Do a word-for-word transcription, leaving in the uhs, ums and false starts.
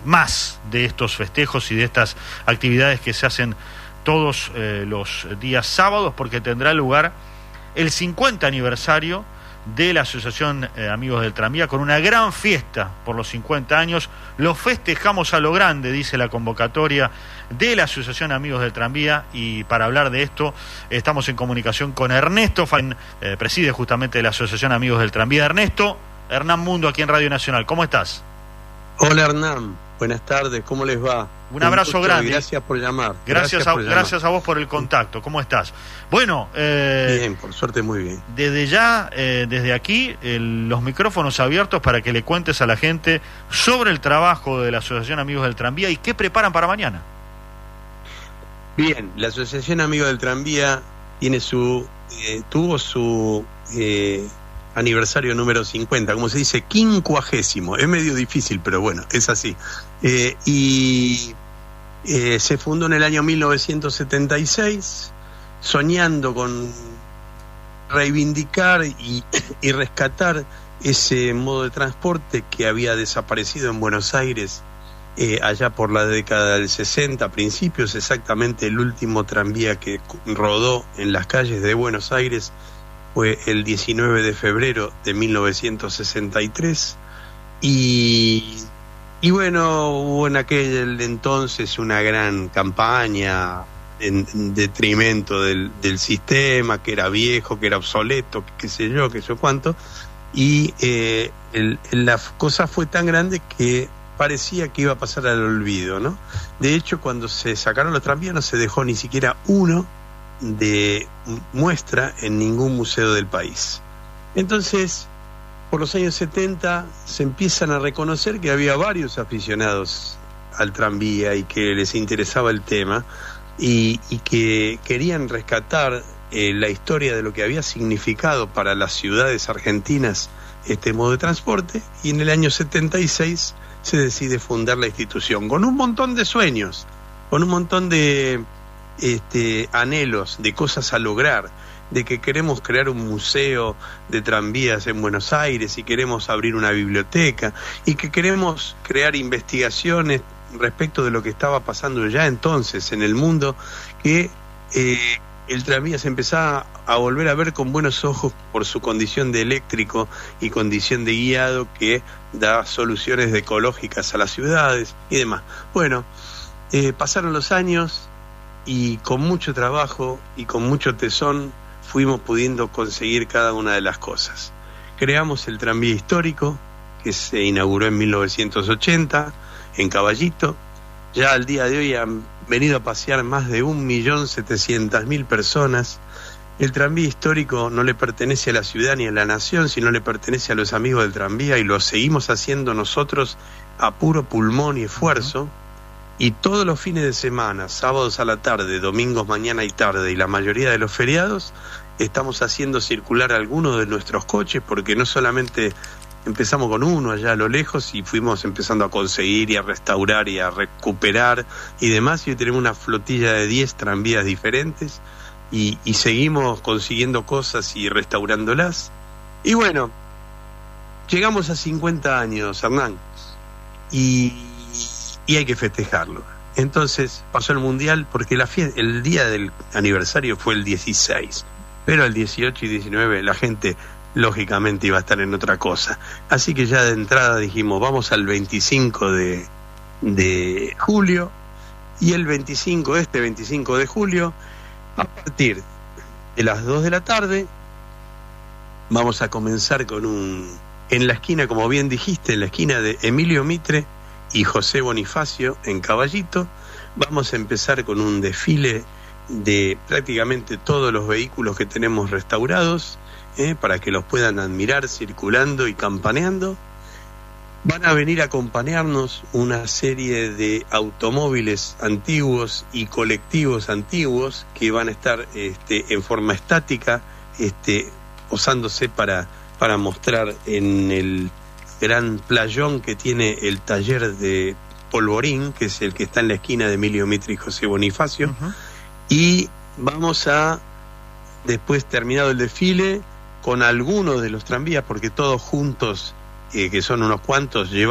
más de estos festejos y de estas actividades que se hacen todos eh, los días sábados, porque tendrá lugar el cincuenta aniversario de la Asociación eh, Amigos del Tranvía, con una gran fiesta por los cincuenta años. Lo festejamos a lo grande, dice la convocatoria de la Asociación Amigos del Tranvía, y para hablar de esto estamos en comunicación con Ernesto, eh, preside justamente la Asociación Amigos del Tranvía. Ernesto, Hernán Mundo aquí en Radio Nacional, ¿cómo estás? Hola Hernán, buenas tardes, ¿cómo les va? Un abrazo Un grande. Gracias por llamar. Gracias, gracias, a, por gracias llamar. a vos por el contacto. ¿Cómo estás? Bueno, eh, bien, por suerte muy bien. Desde ya, eh, desde aquí, el, los micrófonos abiertos para que le cuentes a la gente sobre el trabajo de la Asociación Amigos del Tranvía y qué preparan para mañana. Bien, la Asociación Amigos del Tranvía tiene su, eh, tuvo su eh, aniversario número cincuenta, como se dice, quincuagésimo. Es medio difícil, pero bueno, es así. Eh, y eh, se fundó en el año mil novecientos setenta y seis, soñando con reivindicar y, y rescatar ese modo de transporte que había desaparecido en Buenos Aires eh, allá por la década del sesenta, principios, exactamente el último tranvía que rodó en las calles de Buenos Aires fue el diecinueve de febrero de mil novecientos sesenta y tres, y, y bueno, hubo en aquel entonces una gran campaña en, en detrimento del, del sistema, que era viejo, que era obsoleto, qué sé yo, qué sé yo cuánto, y eh, el, la cosa fue tan grande que parecía que iba a pasar al olvido, ¿no? De hecho, cuando se sacaron los tranvías no se dejó ni siquiera uno de muestra en ningún museo del país. Entonces, por los años setenta se empiezan a reconocer que había varios aficionados al tranvía y que les interesaba el tema y, y que querían rescatar eh, la historia de lo que había significado para las ciudades argentinas este modo de transporte, y en el año setenta y seis se decide fundar la institución con un montón de sueños, con un montón de Este, anhelos, de cosas a lograr, de que queremos crear un museo de tranvías en Buenos Aires y queremos abrir una biblioteca y que queremos crear investigaciones respecto de lo que estaba pasando ya entonces en el mundo, que eh, el tranvía se empezaba a volver a ver con buenos ojos por su condición de eléctrico y condición de guiado que da soluciones ecológicas a las ciudades y demás. Bueno, eh, pasaron los años y con mucho trabajo y con mucho tesón fuimos pudiendo conseguir cada una de las cosas. Creamos el tranvía histórico, que se inauguró en mil novecientos ochenta en Caballito. Ya al día de hoy han venido a pasear más de un millón setecientas mil personas. El tranvía histórico no le pertenece a la ciudad ni a la nación, sino le pertenece a los amigos del tranvía, y lo seguimos haciendo nosotros a puro pulmón y esfuerzo. Y todos los fines de semana, sábados a la tarde, domingos mañana y tarde, y la mayoría de los feriados, estamos haciendo circular algunos de nuestros coches, porque no solamente empezamos con uno allá a lo lejos y fuimos empezando a conseguir y a restaurar y a recuperar y demás, y hoy tenemos una flotilla de diez tranvías diferentes y, y seguimos consiguiendo cosas y restaurándolas. Y bueno, llegamos a cincuenta años, Hernán, y... y hay que festejarlo. Entonces pasó el mundial, porque la fiesta, el día del aniversario fue el dieciséis, pero el dieciocho y diecinueve la gente lógicamente iba a estar en otra cosa, así que ya de entrada dijimos vamos al veinticinco de, de julio, y el veinticinco, este veinticinco de julio, a partir de las dos de la tarde vamos a comenzar con un, en la esquina, como bien dijiste, en la esquina de Emilio Mitre y José Bonifacio en Caballito, vamos a empezar con un desfile de prácticamente todos los vehículos que tenemos restaurados, eh, para que los puedan admirar circulando y campaneando. Van a venir a acompañarnos una serie de automóviles antiguos y colectivos antiguos que van a estar este, en forma estática, este, posándose para, para mostrar en el gran playón que tiene el taller de Polvorín, que es el que está en la esquina de Emilio Mitre y José Bonifacio. Uh-huh. Y vamos a, después terminado el desfile, con algunos de los tranvías, porque todos juntos, eh, que son unos cuantos, llevamos